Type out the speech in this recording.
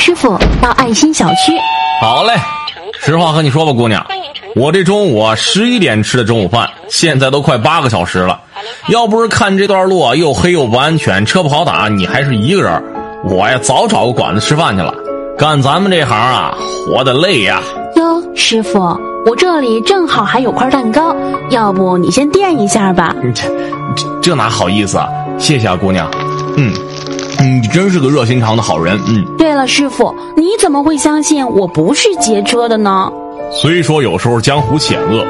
师傅，到爱心小区。 好嘞，实话和你说吧，姑娘，我这中午11点吃的中午饭，现在都快8个小时了。要不是看这段路又黑又不安全，车不好打，你还是一个人，我呀早找个馆子吃饭去了。干咱们这行啊，活得累呀。 哟，师傅，我这里正好还有块蛋糕，要不你先垫一下吧。 这哪好意思啊，谢谢啊，姑娘。你真是个热心肠的好人。 对了，师傅，你怎么会相信我不是劫车的呢？ 虽说有时候江湖险恶，